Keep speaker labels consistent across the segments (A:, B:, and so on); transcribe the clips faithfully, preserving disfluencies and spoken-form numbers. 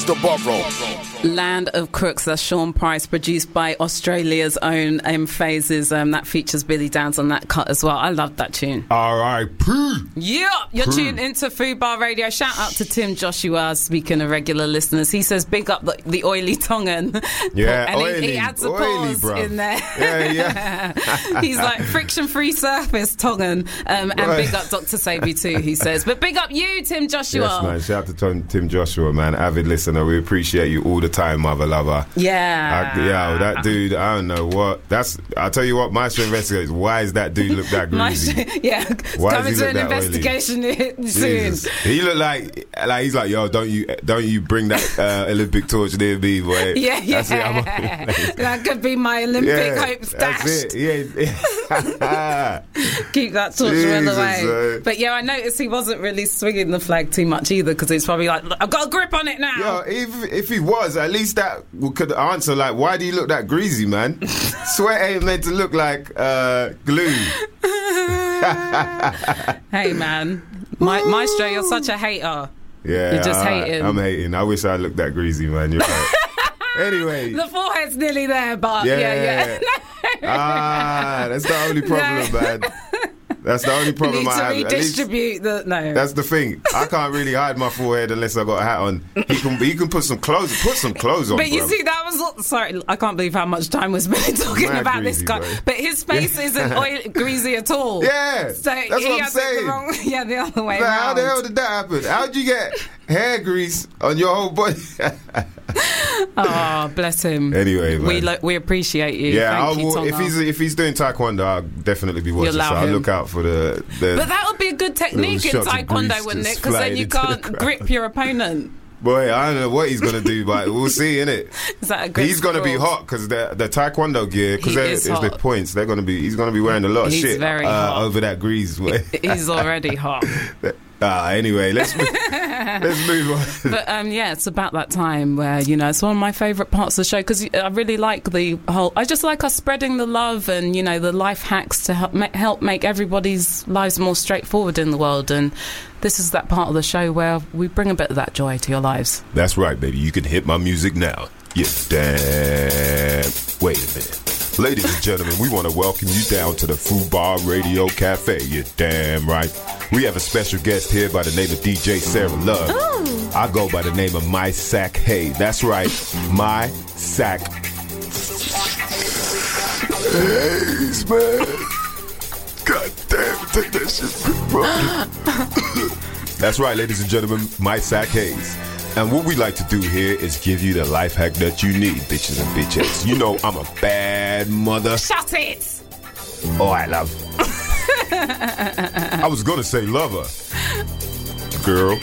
A: The Borough.
B: Land of Crooks, that's Sean Price, produced by Australia's own M Phases. Um, that features Billy Downs on that cut as well. I love that tune.
C: R I P
B: Yeah, you're
C: P.
B: tuned into Food Bar Radio. Shout out to Tim Joshua, speaking of regular listeners. He says, big up the, the oily Tongan.
C: Yeah,
B: and
C: oily,
B: he, he adds a
C: oily,
B: pause
C: bruv.
B: in there.
C: Yeah, yeah.
B: He's like, friction-free surface, Tongan. Um, and
C: Right.
B: big up Doctor Sabi too, he says. But big up you, Tim Joshua.
C: Yes, man. Shout out to Tom, Tim Joshua, man. Avid listener. We appreciate you all the time, mother lover.
B: Yeah.
C: I, yeah, that dude, I don't know what. That's. I'll tell you what, Maestro investigates. Why does that dude look that greasy?
B: My, yeah,
C: Why
B: coming
C: does he
B: to
C: look
B: an
C: that
B: investigation soon.
C: Jesus. He look like, like he's like, yo, don't you, don't you bring that uh, Olympic torch near me, boy.
B: Yeah, yeah.
C: That's it, I'm on-
B: That could be my Olympic
C: yeah,
B: hope stashed.
C: That's it. Yeah.
B: Keep that torch well
C: Jesus,
B: away.
C: man.
B: But yeah, I noticed he wasn't really swinging the flag too much either, because he's probably like, I've got a grip on it now.
C: Yo, if if he was, at least that could answer, like, why do you look that greasy, man? Sweat ain't meant to look like uh, glue.
B: Hey, man. My, Maestro, you're such a hater.
C: Yeah,
B: You're just
C: I-
B: hating.
C: I'm hating. I wish I looked that greasy, man. You're right. Anyway.
B: The forehead's nearly there, but
C: Yeah.
B: yeah, yeah.
C: Ah, that's the only problem,
B: No.
C: man. That's the only problem
B: Need
C: I
B: to
C: have. At least-
B: redistribute the... No.
C: That's the thing. I can't really hide my forehead unless I got a hat on. He can. He can put some clothes. Put some clothes on.
B: But you
C: bruv.
B: see, that was... Sorry, I can't believe how much time we're spending talking
C: Mad
B: about
C: greasy,
B: this guy.
C: bro.
B: But his face isn't oil, greasy at all.
C: Yeah,
B: So
C: that's
B: he
C: what I'm
B: has it
C: saying.
B: the wrong... Yeah, the other way
C: Like, how
B: around.
C: the hell did that happen? How'd you get hair grease on your whole body?
B: Oh, bless him.
C: Anyway, man.
B: We, lo- we appreciate you.
C: Yeah,
B: Thank
C: I'll,
B: you,
C: wa- if
B: Tonga.
C: he's if he's doing taekwondo, I'll definitely be watching. So
B: allow
C: I'll
B: him.
C: look out for the. the
B: But that would be a good technique in
C: Little shots of
B: taekwondo,
C: grease
B: wouldn't it?
C: just
B: Because then
C: flying
B: you
C: into the
B: can't
C: crowd.
B: grip your opponent.
C: boy, I don't know what he's gonna do, but we'll see, innit?
B: Is that a good
C: He's gonna be
B: score?
C: hot because the the taekwondo gear, because
B: He
C: it's
B: is
C: the
B: hot.
C: points. They're gonna be. He's gonna be wearing a lot of
B: He's
C: shit
B: very
C: uh,
B: hot.
C: over that grease. boy.
B: He's already hot.
C: Ah, anyway, let's move, let's move on.
B: But um, yeah, it's about that time where, you know, it's one of my favourite parts of the show, because I really like the whole... I just like us spreading the love and, you know, the life hacks to help, ma- help make everybody's lives more straightforward in the world. And this is that part of the show where we bring a bit of that joy to your lives.
C: That's right, baby. You can hit my music now. Yeah, damn. Wait a minute. Ladies and gentlemen, we want to welcome you down to the Food Bar Radio Cafe. You're damn right. We have a special guest here by the name of D J Sarah Love.
B: Ooh.
C: I go by the name of My Sack Hay. That's right, My Sack Hayes, man. God damn, take that shit, bro. That's right, ladies and gentlemen, My Sack Hayes. And what we like to do here is give you the life hack that you need, bitches and bitches. You know I'm a bad mother.
B: Shut it!
C: Oh, I love. I was gonna say lover, girl.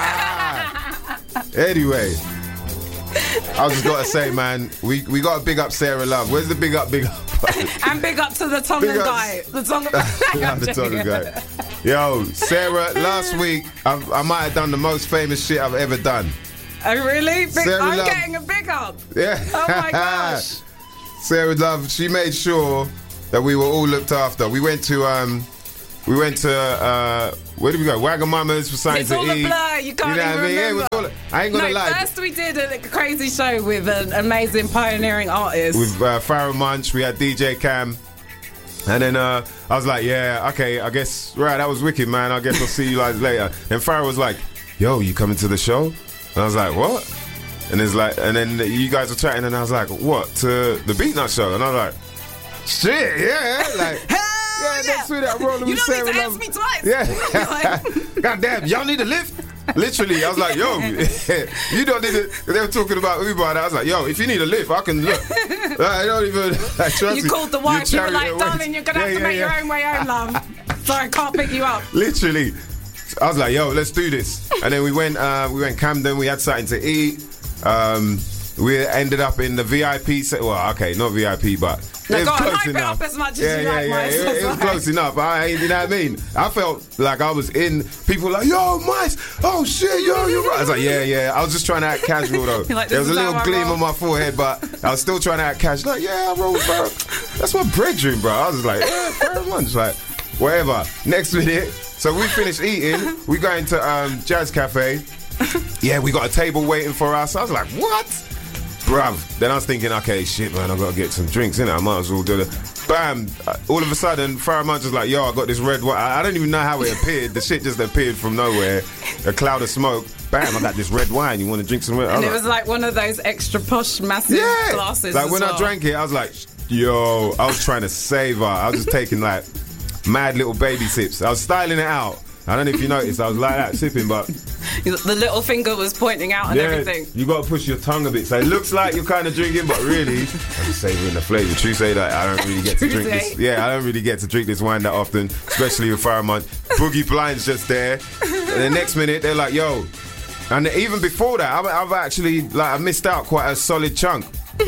C: Anyway, I was just gotta say, man, we we got to big up Sarah Love. Where's the big up, big up?
B: And big up to the Tongan
C: Big ups.
B: guy. The Tongan
C: I'm the Tongan guy. Yo, Sarah, last week I, I might have done the most famous shit I've ever done.
B: Oh, really? Big,
C: Sarah
B: I'm
C: Love.
B: getting a big up.
C: Yeah.
B: Oh, my gosh.
C: Sarah Love, she made sure that we were all looked after. We went to um, we went to uh, where did we go? Wagamama's for something
B: It's
C: to
B: all a
C: eat.
B: blur. You can't
C: You know
B: even
C: what I mean? Yeah, it was
B: remember.
C: all, I ain't gonna
B: No,
C: lie.
B: first we did a crazy show with an amazing pioneering artist.
C: With uh, Farrah Munch, we had D J Cam. And then uh, I was like, yeah, okay, I guess, right, that was wicked, man. I guess I'll see you guys later. And Farrah was like, yo, you coming to the show? And I was like, what? And it's like, and then you guys were chatting, and I was like, what? To the Beatnut show? And I was like, shit, yeah. Like,
B: Hell
C: yeah, that's sweet. I'm rolling
B: You
C: with
B: don't
C: Sarah
B: need to
C: Love.
B: ask me twice.
C: Yeah. God damn, y'all need a lift? Literally, I was like, yo, you don't need to. They were talking about Uber, and I was like, yo, if you need a lift, I can look. I don't even. I trust
B: You called the wife, you were like, darling, you're going to
C: Yeah,
B: have to
C: yeah,
B: make
C: yeah.
B: your own way home, love. Sorry, I can't pick you up.
C: Literally, I was like, yo, let's do this. And then we went, uh, we went Camden. We had something to eat. Um, we ended up in the V I P. Se- well, okay, not V I P, but
B: No,
C: it was
B: go on,
C: close
B: hype it
C: enough.
B: up as much as
C: yeah,
B: you
C: yeah,
B: like,
C: yeah.
B: Mice.
C: It, it was
B: That's
C: close enough. I, you know what I mean? I felt like I was in. People were like, yo, Mice. Oh shit, yo, you're right. I was like, yeah, yeah. I was just trying to act casual though.
B: You're like,
C: there was a
B: this is
C: little
B: how I
C: gleam
B: roll.
C: on my forehead, but I was still trying to act casual. Like, yeah, I roll with Farrah. That's my brethren, bro. I was like, yeah, Farrah Munch, like, whatever. Next minute, so we finished eating. We go into um, Jazz Cafe. yeah, we got a table waiting for us. I was like, what? Bruv. Then I was thinking, okay, shit, man, I got to get some drinks in it. I might as well do it. Bam. All of a sudden, Farrah Munch was like, yo, I got this red wine. I don't even know how it appeared. The shit just appeared from nowhere. A cloud of smoke. Bam, I got this red wine. You want to drink some red?
B: And it was like one of those extra posh, massive yeah. glasses.
C: Like
B: as
C: when
B: well.
C: I drank it, I was like, yo, I was trying to savor. I was just taking like mad little baby sips. I was styling it out. I don't know if you noticed, I was like that, sipping, but...
B: The little finger was pointing out and
C: yeah,
B: everything.
C: You got to push your tongue a bit, so it looks like you're kind of drinking, but really, I'm just savouring the flavour. True say that I don't really get to drink this. Yeah, I don't really get to drink this wine that often, especially with Farrah Munch. Boogie Blind's just there. And the next minute, they're like, yo... And even before that, I've, I've actually, like, I missed out quite a solid chunk.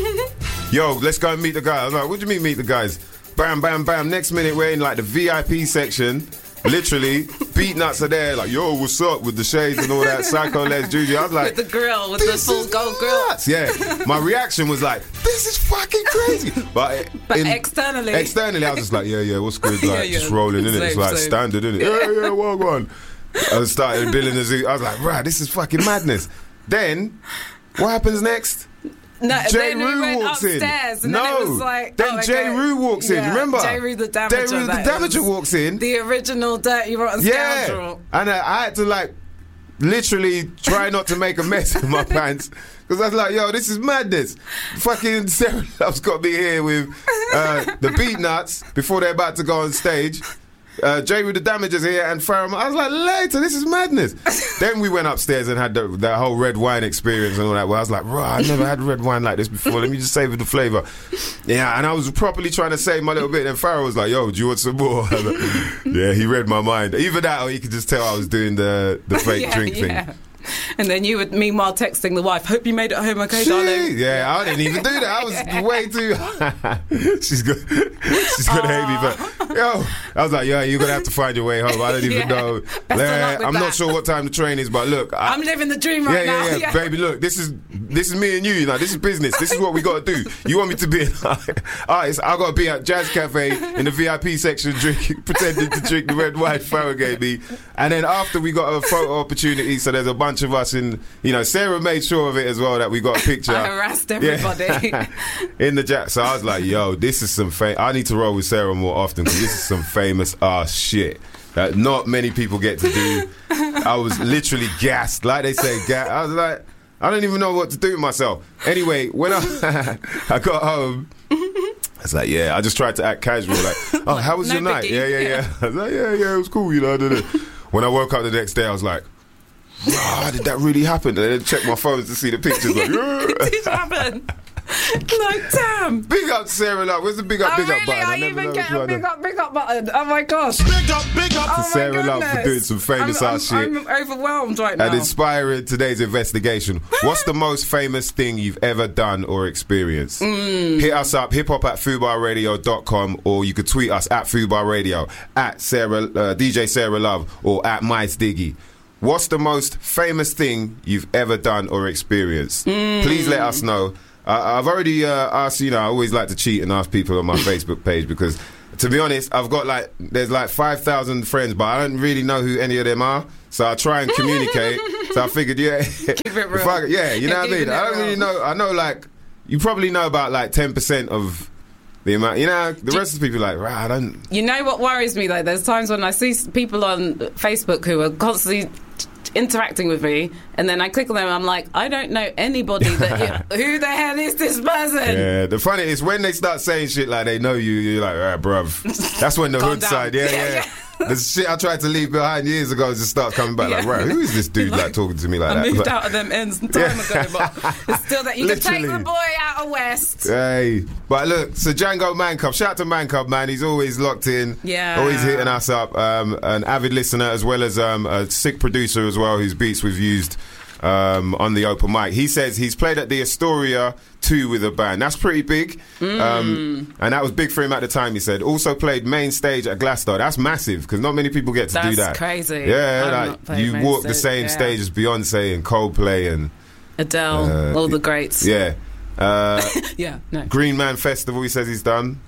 C: Yo, let's go and meet the guys. I was like, what do you mean meet the guys? Bam, bam, bam. Next minute, we're in, like, the V I P section. Literally, beat nuts are there, like, yo, what's up with the shades and all that, Psycho Les Juju. I was like,
B: with the grill, with the full gold grill.
C: Yeah, my reaction was like, this is fucking crazy. But,
B: but
C: in,
B: externally,
C: externally, I was just like, yeah, yeah, what's good? Like,
B: yeah, yeah.
C: just rolling in it. It's like same. Standard, isn't it? Yeah, yeah, well, go on. I started billing the zoo. I was like, right, this is fucking madness. Then, what happens next?
B: No,
C: J.
B: then
C: Rue
B: we went
C: walks
B: upstairs,
C: in.
B: And
C: no,
B: then it was like,
C: then
B: oh,
C: J.
B: okay.
C: Rue walks in.
B: Yeah.
C: Remember?
B: J. Rue the Damager.
C: J. Rue the Damager walks in.
B: The original dirty rotten
C: yeah.
B: scoundrel.
C: And uh, I had to like literally try not to make a mess in my pants because I was like, yo, this is madness. Fucking Sarah Love's got me here with uh, the Beat Nuts before they're about to go on stage. Uh, J. Rue the Damager's here and Farrah. I was like, later, this is madness. Then we went upstairs and had the, that whole red wine experience and all that. Where I was like, right, I never had red wine like this before. Let me just savor the flavour. Yeah, and I was properly trying to save my little bit. And Farrah was like, yo, do you want some more? I was like, yeah, he read my mind. Either that or he could just tell I was doing the, the fake
B: yeah,
C: drink
B: yeah.
C: thing.
B: And then you would, meanwhile, texting the wife, hope you made it home okay,
C: Gee,
B: darling.
C: Yeah, I didn't even do that. I was way too... she's good. She's going to hate me. But, yo, I was like, yo, you're going to have to find your way home. I don't even
B: yeah.
C: know. Yeah, I'm that. not sure what time the train is, but look. I,
B: I'm living the dream right
C: yeah,
B: now.
C: Yeah, yeah, yeah. Baby, look, this is this is me and you. You know, this is business. This is what we got to do. You want me to be an artist? I got to be at Jazz Cafe in the V I P section drinking, pretending to drink the red wine Farrah gave me. And then after we got a photo opportunity, so there's a bunch of us in... You know, Sarah made sure of it as well that we got a picture.
B: I harassed everybody.
C: Yeah. in the jack. So I was like, yo, this is some fame. I need to roll with Sarah more often because this is some famous ass shit that not many people get to do. I was literally gassed. Like they say, gassed. I was like, I don't even know what to do with myself. Anyway, when I, I got home, I was like, yeah, I just tried to act casual. Like, oh, how was
B: no
C: your night?
B: biggie.
C: Yeah, yeah, yeah. I was like, yeah, yeah, it was cool, you know. I did it. When I woke up the next day, I was like, oh, did that really happen? And then check my phones to see the pictures. Like, yeah.
B: It did happen. Like, damn.
C: Big up Sarah Love. Where's the big up,
B: oh,
C: big
B: really?
C: up button?
B: I,
C: I never
B: even
C: know
B: get
C: which
B: a
C: one.
B: big up, big up button. Oh my gosh.
A: Big up, big up
C: To
B: oh
C: Sarah Love for
B: goodness.
C: doing some famous
B: I'm,
C: ass
B: I'm,
C: shit.
B: I'm overwhelmed right now.
C: And inspiring today's investigation. What's the most famous thing you've ever done or experienced?
B: Mm.
C: Hit us up, hip hop at fubar radio dot com, or you could tweet us at Fubar Radio, at Sarah, uh, D J Sarah Love, or at Mice Diggy. What's the most famous thing you've ever done or experienced? Mm. Please let us know. Uh, I've already uh, asked, you know, I always like to cheat and ask people on my Facebook page because, to be honest, I've got like, there's like five thousand friends, but I don't really know who any of them are. So I try and communicate. So I figured, yeah.
B: Keep it real.
C: I, yeah, you know what I mean? I don't
B: real.
C: really know. I know, like, you probably know about like ten percent of the amount, you know, the rest of the people are like, right, I don't.
B: You know what worries me though? There's times when I see people on Facebook who are constantly interacting with me, and then I click on them and I'm like, I don't know anybody that you, who the hell is this person?
C: Yeah, the funny is when they start saying shit like they know you, you're like, alright, bruv. That's when the
B: Calm
C: hood
B: down.
C: side, yeah,
B: Yeah,
C: yeah.
B: yeah.
C: The shit I tried to leave behind years ago just starts coming back. Like,
B: Yeah.
C: right, who is this dude like, talking to me like
B: I
C: that?
B: moved
C: Like,
B: out of them ends time
C: Yeah.
B: ago, but it's still that you can take
C: Literally.
B: the boy out of West.
C: Hey, but look, so Django Man Cub, shout out to Man Cub, man. He's always locked in,
B: Yeah.
C: always hitting us up. Um, an avid listener as well as um, a sick producer as well, whose beats we've used um, on the open mic. He says he's played at the Astoria two with a band. That's pretty big,
B: Mm.
C: um, and that was big for him at the time. He said also played main stage at Glasgow. That's massive because not many people get to
B: That's
C: do that.
B: crazy.
C: Yeah,
B: I've not
C: like
B: played
C: you
B: main
C: walk the
B: stage,
C: same
B: yeah.
C: stage as Beyonce and Coldplay and
B: Adele,
C: uh,
B: all the greats.
C: yeah. Uh,
B: Yeah, no.
C: Green Man Festival, he says he's done.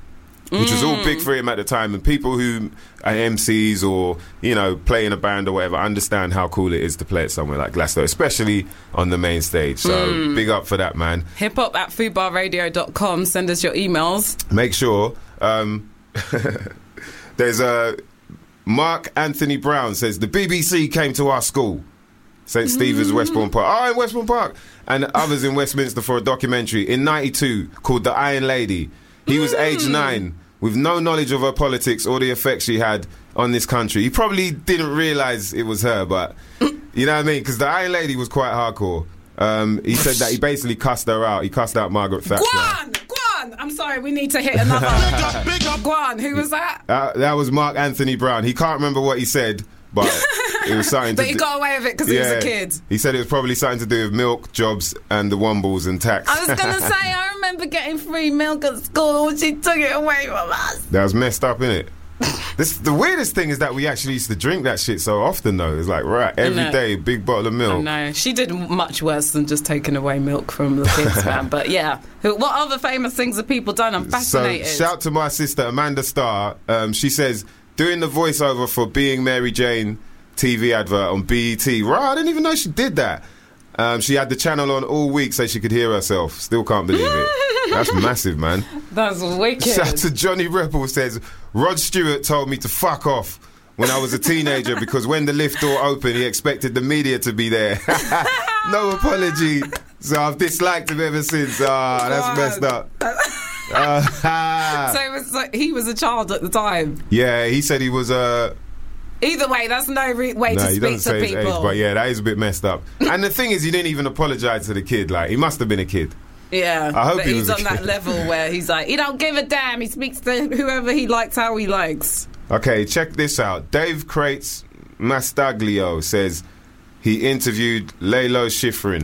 C: which was all big for him at the time. And people who are M Cs or, you know, play in a band or whatever understand how cool it is to play it somewhere like Glasgow, especially on the main stage. So mm. big up for that, man.
B: Hip hop at fubar radio dot com. Send us your emails.
C: Make sure. Um, there's a Mark Anthony Brown says the B B C came to our school, Saint Stephen's, mm. Westbourne Park. Oh, in Westbourne Park. And others in Westminster for a documentary in ninety-two called The Iron Lady. He was mm. age nine with no knowledge of her politics or the effect she had on this country. He probably didn't realise it was her, but you know what I mean? Because The Iron Lady was quite hardcore. Um, he said that he basically cussed her out. He cussed out Margaret Thatcher.
B: Guan! Guan! I'm sorry, we need to hit another. Guan, who was that?
C: Uh, that was Mark Anthony Brown. He can't remember what he said, but it was something
B: but
C: to
B: he
C: do-
B: got away with it because
C: yeah,
B: he was a kid.
C: He said it was probably something to do with milk, jobs, and the Wombles and tax.
B: I was going to say, I remember getting free milk at school. She took it away from us.
C: That was messed up, innit? This, the weirdest thing is that we actually used to drink that shit so often, though. It's like, right, every day, big bottle of milk.
B: No, she did much worse than just taking away milk from the kids, man. But yeah, what other famous things have people done? I'm fascinated.
C: So, shout to my sister, Amanda Starr. Um, she says, doing the voiceover for Being Mary Jane T V advert on B E T. Right, I didn't even know she did that. Um, she had the channel on all week so she could hear herself. Still can't believe it. That's massive, man.
B: That's wicked.
C: Shout to Johnny Rebel says, Rod Stewart told me to fuck off when I was a teenager because when the lift door opened, he expected the media to be there. No apology. So I've disliked him ever since. Ah, oh, that's messed up. Uh,
B: so it was like he was a child at the time.
C: Yeah, he said he was a... Uh,
B: Either way, that's no re- way
C: no,
B: to speak to
C: say
B: people.
C: His age, but yeah, that is a bit messed up. And the thing is, he didn't even apologise to the kid. Like, he must have been a kid.
B: Yeah,
C: I hope
B: but
C: he
B: he's
C: was a
B: on
C: kid.
B: that level where he's like, he don't give a damn. He speaks to whoever he likes, how he likes.
C: Okay, check this out. Dave Crates Mastaglio says he interviewed Lalo Schifrin.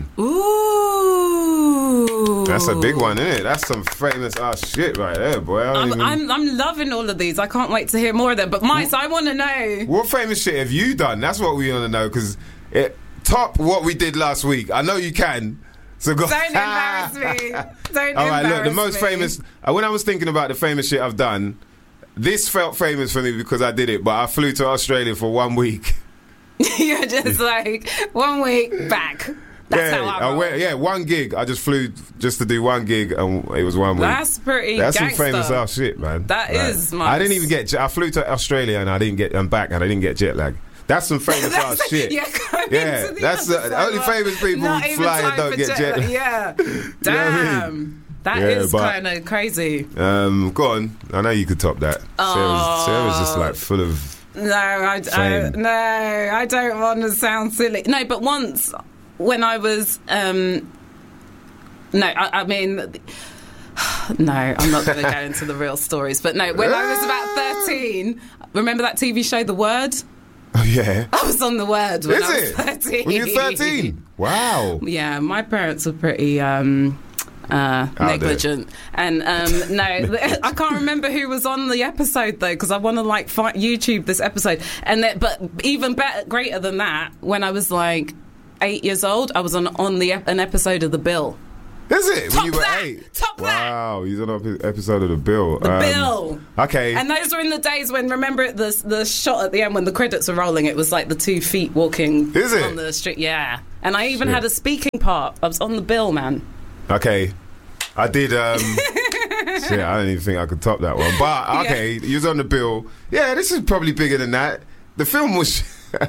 B: Ooh,
C: that's a big one, isn't it? That's some famous ass shit right there, boy. I
B: I'm,
C: even...
B: I'm I'm loving all of these. I can't wait to hear more of them. But Mice, I want to know,
C: what famous shit have you done? That's what we want to know. Because top what we did last week. I know you can. So go.
B: Don't embarrass me. Don't
C: All right,
B: embarrass
C: look, the most
B: me.
C: famous. Uh, when I was thinking about the famous shit I've done, this felt famous for me because I did it. But I flew to Australia for one week.
B: You're just like one week back. That's
C: yeah,
B: how I,
C: I went, yeah, one gig. I just flew just to do one gig, and it was one week.
B: That's pretty.
C: That's
B: gangster.
C: some famous ass shit, man.
B: That
C: like,
B: is. Nice.
C: I didn't even get. I flew to Australia and I didn't get. I'm back and I didn't get jet lag. That's some famous ass shit.
B: Yeah,
C: yeah
B: the
C: that's the, the only famous people who fly and don't get jet lag.
B: Yeah, damn, you know I mean? that
C: yeah,
B: is kind of crazy.
C: Um, go on. I know you could top that.
B: Oh.
C: Sarah's, Sarah's just like full of.
B: No, I, I no, I don't want to sound silly. No, but once when I was, um, no, I, I mean. No, I'm not going to go into the real stories. But no, when I was about thirteen, remember that T V show, The Word?
C: Oh, yeah.
B: I was on The Word when
C: Is
B: I was
C: it?
B: thirteen.
C: When you were thirteen? Wow.
B: Yeah, my parents were pretty um, uh, negligent. And um, no, I can't remember who was on the episode, though, because I want to, like, find YouTube this episode. And that, But even better, greater than that, when I was, like, eight years old, I was on, on the an episode of The Bill.
C: Is it?
B: Top
C: when you were
B: that!
C: eight?
B: Top that!
C: Wow, he's on an episode of The Bill.
B: The
C: um,
B: Bill.
C: Okay.
B: And those were in the days when, remember the the shot at the end when the credits were rolling, it was like the two feet walking
C: Is it?
B: on the street. Yeah. And I even
C: Shit.
B: had a speaking part. I was on The Bill, man.
C: Okay. I did, um... shit, I don't even think I could top that one. But, okay, yeah. You was on The Bill. Yeah, this is probably bigger than that. The film was...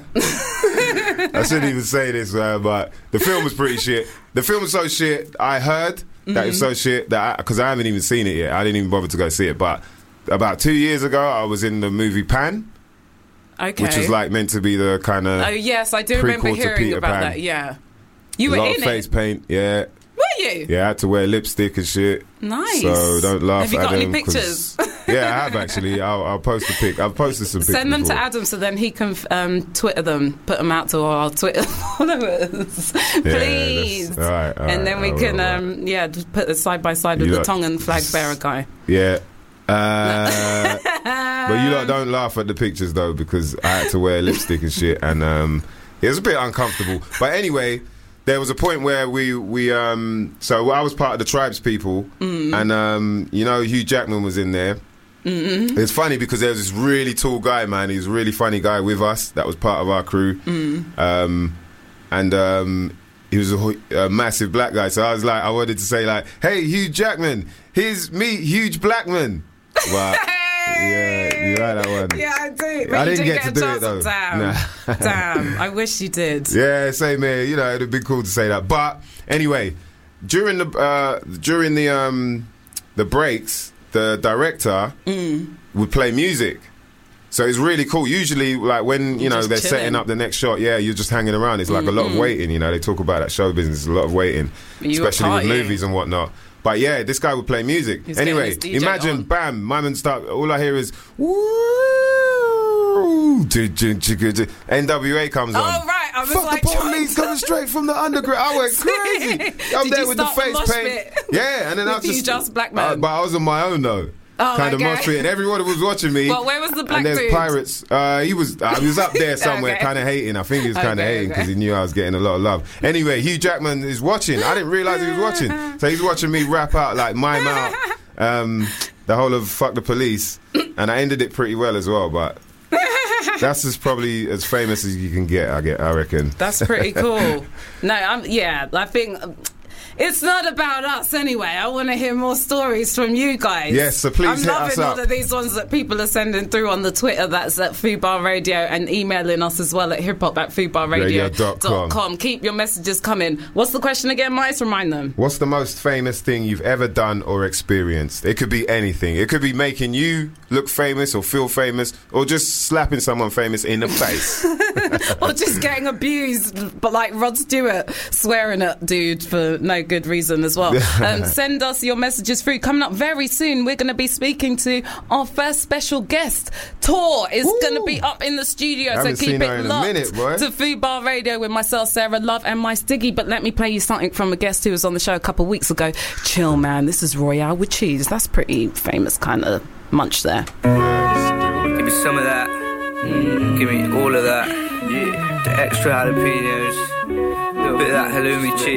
C: I shouldn't even say this, uh, but the film was pretty shit. The film was so shit, I heard that mm-hmm. it's so shit that because I, I haven't even seen it yet. I didn't even bother to go see it. But about two years ago, I was in the movie Pan,
B: okay,
C: which was like meant to be the kind of
B: oh yes, I do remember hearing about Pan. That. Yeah, you were
C: a lot
B: in
C: of face
B: it.
C: paint. Yeah.
B: Were you?
C: Yeah, I had to wear lipstick and shit.
B: Nice.
C: So don't laugh
B: Have you
C: at
B: got
C: them.
B: any pictures?
C: Yeah, I have actually. I'll, I'll post a pic. I've posted some pictures.
B: Send them
C: before.
B: to Adam so then he can um, Twitter them, put them out to our Twitter followers, please.
C: Yeah, all right, all
B: and
C: right,
B: then we
C: all
B: can,
C: right.
B: um, yeah, just put it side by side with
C: You
B: the
C: lot-
B: Tongan flag bearer guy.
C: Yeah. Uh, but you lot don't laugh at the pictures though because I had to wear lipstick and shit, and um, it was a bit uncomfortable. But anyway. There was a point where we, we um, so I was part of the Tribes people, mm. and um, you know Hugh Jackman was in there,
B: Mm-hmm.
C: It's funny because there was this really tall guy, man. He's a really funny guy with us. That was part of our crew.
B: Mm.
C: Um, and um, he was a, a massive black guy. So I was like, I wanted to say like, hey, Hugh Jackman, here's me, Huge Blackman. But yeah, you like that one.
B: Yeah, I do. But
C: I
B: you
C: didn't get,
B: get
C: to do
B: chance.
C: it though.
B: Damn.
C: Nah.
B: Damn. I wish you did.
C: Yeah, same here. You know, it'd be cool to say that. But anyway, during the uh, during the um, the breaks, the director
B: mm.
C: would play music. So it's really cool. Usually, like when you
B: You're
C: know
B: just
C: they're
B: chilling.
C: setting up the next shot, yeah, you're just hanging around. It's like mm-hmm. a lot of waiting. You know, they talk about that show business, a lot of waiting,
B: You were
C: especially with
B: partying.
C: movies and whatnot. But yeah, this guy would play music.
B: He's
C: Anyway,
B: getting his D J
C: imagine,
B: on.
C: bam, my man start. All I hear is woo. N W A comes on.
B: Oh, right. I was
C: Fuck
B: like,
C: the police coming straight from the underground. I went crazy. I'm
B: Did
C: there
B: you
C: with the
B: start the
C: face
B: mosh
C: paint.
B: pit?
C: Yeah, and then I
B: With
C: was
B: you
C: just,
B: just black
C: uh,
B: man?
C: but I was on my own though.
B: Oh,
C: kind of
B: okay.
C: mosh pit, and everyone was watching me.
B: Well, where was the black
C: And there's
B: dude?
C: pirates. Uh, he was. Uh, he was up there somewhere,
B: Okay.
C: kind of hating. I think he was kind of
B: Okay,
C: hating because
B: okay.
C: he knew I was getting a lot of love. Anyway, Hugh Jackman is watching. I didn't realize he was watching, so he's watching me rap out like mime out um, the whole of "Fuck the Police," and I ended it pretty well as well. But that's as probably as famous as you can get. I get. I reckon.
B: That's pretty cool. No, I'm, yeah, I think it's not about us anyway. I want to hear more stories from you guys.
C: Yes, so please
B: I'm
C: hit
B: loving
C: us
B: all
C: up.
B: of these ones that people are sending through on the Twitter. That's at Fubar Radio, and emailing us as well at hiphop at fubar radio dot com. Keep your messages coming. What's the question again, Mice? Remind them.
C: What's the most famous thing you've ever done or experienced? It could be anything. It could be making you look famous or feel famous, or just slapping someone famous in the face.
B: Or just getting abused, but like Rod Stewart swearing at dude for no good reason as well. Um, send us your messages through. Coming up very soon, we're going to be speaking to our first special guest. Tor is going to be up in the studio, so
C: Haven't
B: keep
C: seen her
B: it
C: in a
B: locked
C: minute, boy.
B: to Fubar Radio with myself, Sarah Love, and my Stiggy. But let me play you something from a guest who was on the show a couple of weeks ago. Chill, man. This is Royale with cheese. That's pretty famous kind of munch there.
A: Give me some of that. Mm, give me all of that. Yeah. The extra jalapenos. A little bit of that halloumi cheese.